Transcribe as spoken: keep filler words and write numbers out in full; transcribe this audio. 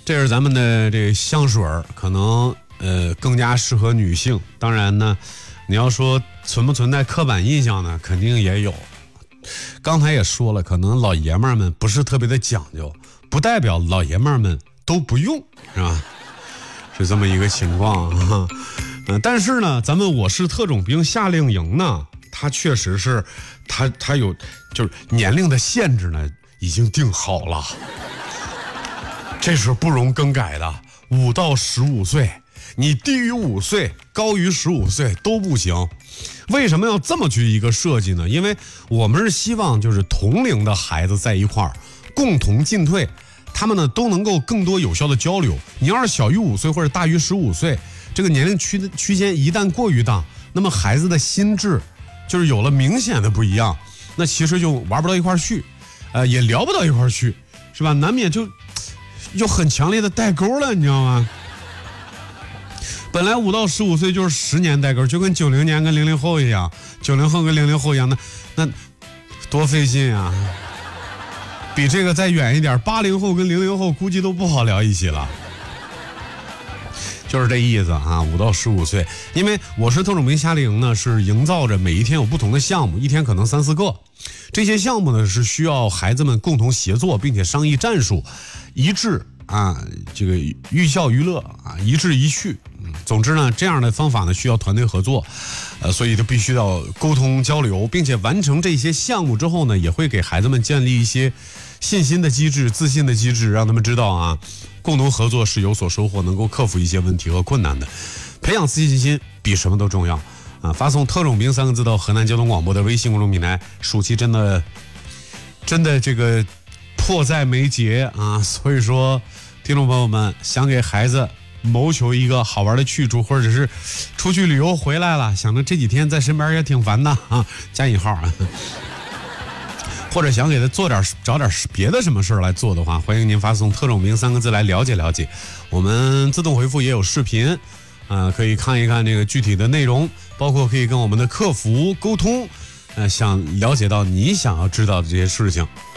这是咱们的这个香水可能呃更加适合女性。当然呢，你要说存不存在刻板印象呢，肯定也有。刚才也说了，可能老爷们儿们不是特别的讲究，不代表老爷们儿们都不用，是吧？是这么一个情况啊。嗯，但是呢，咱们我是特种兵夏令营呢，它确实是，它它有就是年龄的限制呢，已经定好了，这是不容更改的，五到十五岁，你低于五岁，高于十五岁都不行。为什么要这么去一个设计呢？因为我们是希望就是同龄的孩子在一块儿共同进退，他们呢都能够更多有效的交流。你要是小于五岁或者大于十五岁，这个年龄区区间一旦过于大，那么孩子的心智就是有了明显的不一样，那其实就玩不到一块儿去，呃，也聊不到一块儿去，是吧？难免就有很强烈的代沟了，你知道吗？本来五到十五岁就是十年代沟，就跟九零年跟零零后一样，九零后跟零零后一样，那那多费劲啊！比这个再远一点，八零后跟零零后估计都不好聊一起了。就是这意思啊，五到十五岁，因为我是特种兵夏令营呢，是营造着每一天有不同的项目，一天可能三四个。这些项目呢是需要孩子们共同协作，并且商议战术，一致啊，这个寓教于乐啊，一致一趣。嗯，总之呢，这样的方法呢需要团队合作，呃，所以就必须要沟通交流，并且完成这些项目之后呢，也会给孩子们建立一些信心的机制、自信的机制，让他们知道啊，共同合作是有所收获，能够克服一些问题和困难的。培养自信心比什么都重要啊！发送特种兵三个字到河南交通广播的微信公众平台。暑期真的真的这个迫在眉睫啊，所以说听众朋友们想给孩子谋求一个好玩的去处，或者是出去旅游回来了，想着这几天在身边也挺烦的啊，加引号啊，或者想给他做点找点别的什么事来做的话，欢迎您发送特种兵三个字来了解了解。我们自动回复也有视频啊、呃，可以看一看这个具体的内容，包括可以跟我们的客服沟通，呃，想了解到你想要知道的这些事情。